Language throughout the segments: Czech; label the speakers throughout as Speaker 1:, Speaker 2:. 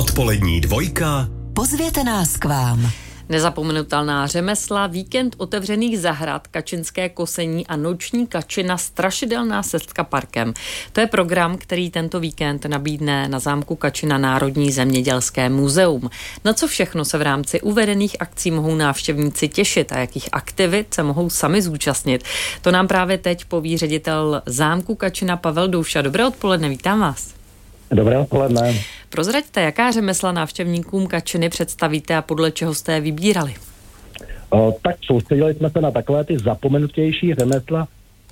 Speaker 1: Odpolední dvojka.
Speaker 2: Pozvěte nás k vám.
Speaker 3: Nezapomenutelná řemesla, víkend otevřených zahrad, kačinské kosení a noční kačina, strašidelná cestka parkem. To je program, který tento víkend nabídne na zámku Kačina Národní zemědělské muzeum. Na co všechno se v rámci uvedených akcí mohou návštěvníci těšit a jakých aktivit se mohou sami zúčastnit? To nám právě teď poví ředitel zámku Kačina Pavel Douša. Dobré odpoledne, vítám vás.
Speaker 4: Dobré odpoledne.
Speaker 3: Prozraďte, jaká řemesla návštěvníkům Kačiny představíte a podle čeho jste je vybírali?
Speaker 4: Tak soustředili jsme se na takové ty zapomenutější řemesla,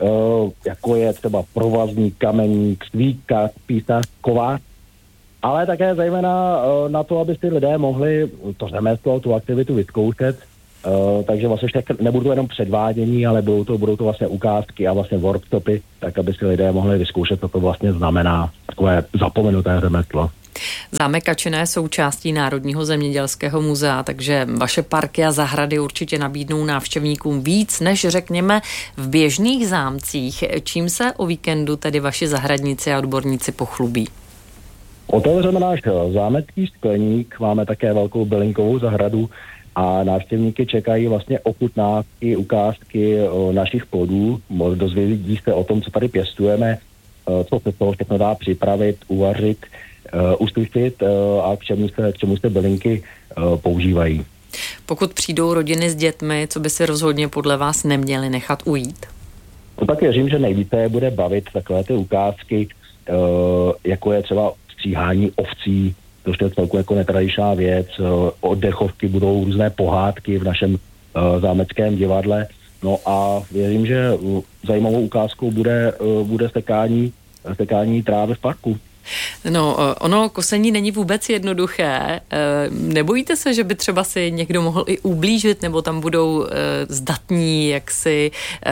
Speaker 4: jako je třeba provazník, kameník, svíkař, písař, kovář, ale také zejména na to, aby si lidé mohli to řemeslo, tu aktivitu vyzkoušet. Takže vlastně nebudou to jenom předvádění, ale budou to vlastně ukázky a vlastně workshopy, tak aby si lidé mohli vyzkoušet, co to vlastně znamená takové zapomenuté řemeslo.
Speaker 3: Zámek Kačina je součástí Národního zemědělského muzea, takže vaše parky a zahrady určitě nabídnou návštěvníkům víc, než řekněme v běžných zámcích. Čím se o víkendu tedy vaši zahradníci a odborníci pochlubí?
Speaker 4: Otevřeme náš zámecký skleník, máme také velkou bylinkovou zahradu a návštěvníky čekají vlastně ochutnávky, ukázky našich plodů, dozvědí se o tom, co tady pěstujeme, co se toho všechno dá připravit, uvařit, usušit a k čemu se bylinky používají.
Speaker 3: Pokud přijdou rodiny s dětmi, co by si rozhodně podle vás neměli nechat ujít?
Speaker 4: No tak věřím, že nejvíce bude bavit takové ty ukázky, jako je třeba stříhání ovcí, to je celku jako netradičná věc, oddechovky, budou různé pohádky v našem zámeckém divadle. No a věřím, že zajímavou ukázkou bude sekání trávy v parku.
Speaker 3: No, ono kosení není vůbec jednoduché. Nebojíte se, že by třeba si někdo mohl i ublížit, nebo tam budou zdatní jaksi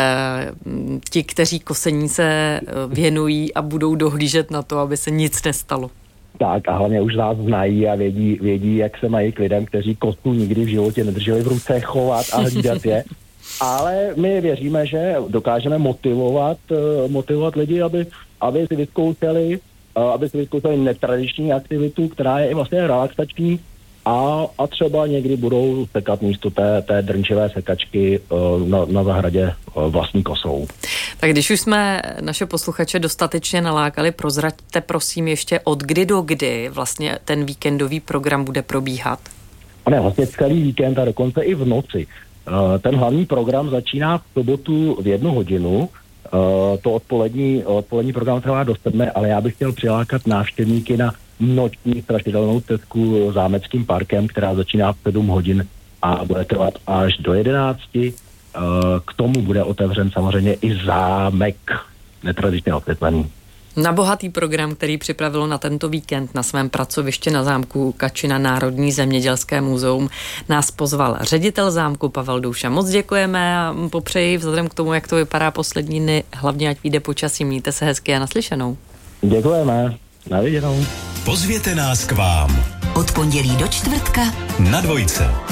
Speaker 3: ti, kteří kosení se věnují a budou dohlížet na to, aby se nic nestalo?
Speaker 4: Tak a hlavně už nás znají a vědí, jak se mají k lidem, kteří kosu nikdy v životě nedrželi v ruce, chovat a hlídat je. Ale my věříme, že dokážeme motivovat lidi, aby si vyzkoušeli netradiční aktivitu, která je i vlastně relaxační a třeba někdy budou sekat místo té drnčivé sekačky na zahradě vlastní kosou.
Speaker 3: Tak když už jsme naše posluchače dostatečně nalákali, prozraďte prosím ještě od kdy do kdy vlastně ten víkendový program bude probíhat?
Speaker 4: Ne, vlastně celý víkend a dokonce i v noci. Ten hlavní program začíná v sobotu v 1 hodinu. To odpolední program trvá do 7, ale já bych chtěl přilákat návštěvníky na noční strašidelnou cestku zámeckým parkem, která začíná v 7 hodin a bude trvat až do 11. K tomu bude otevřen samozřejmě i zámek netradičně osvětlený.
Speaker 3: Na bohatý program, který připravilo na tento víkend na svém pracovišti na zámku Kačina Národní zemědělské muzeum, nás pozval ředitel zámku Pavel Douša. Moc děkujeme a popřeji vzhledem k tomu, jak to vypadá poslední dny, hlavně ať vyjde počasí. Mějte se hezky a naslyšenou.
Speaker 4: Děkujeme. Na viděnou.
Speaker 1: Pozvěte nás k vám.
Speaker 2: Od pondělí do čtvrtka
Speaker 1: na dvojce.